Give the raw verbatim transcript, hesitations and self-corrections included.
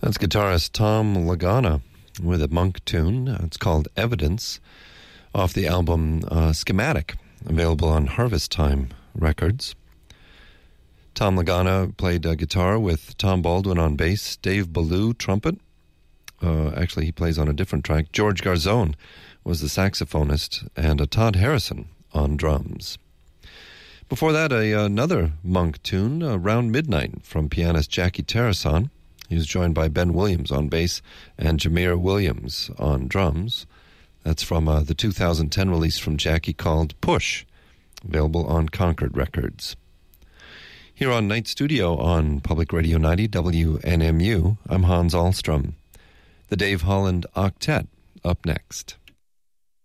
That's guitarist Tom Lagana with a Monk tune. It's called Evidence, off the album uh, Schematic, available on Harvest Time Records. Tom Lagana played uh, guitar with Tom Baldwin on bass, Dave Ballou trumpet. Uh, actually, he plays on a different track. George Garzone was the saxophonist, and uh, Todd Harrison on drums. Before that, a, another Monk tune, uh, Round Midnight, from pianist Jackie Terrason. He was joined by Ben Williams on bass and Jameer Williams on drums. That's from uh, the two thousand ten release from Jackie called Push, available on Concord Records. Here on Night Studio on Public Radio ninety W N M U, I'm Hans Ahlstrom. The Dave Holland Octet up next.